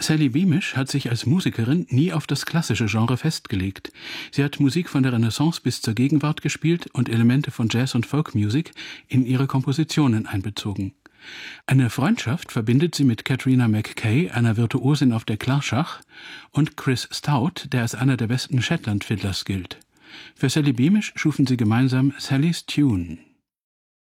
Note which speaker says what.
Speaker 1: Sally Beamish hat sich als Musikerin nie auf das klassische Genre festgelegt. Sie hat Musik von der Renaissance bis zur Gegenwart gespielt und Elemente von Jazz- und Folkmusik in ihre Kompositionen einbezogen. Eine Freundschaft verbindet sie mit Katrina McKay, einer Virtuosin auf der Clarsach, und Chris Stout, der als einer der besten Shetland-Fiddlers gilt. Für Sally Beamish schufen sie gemeinsam Sally's Tune.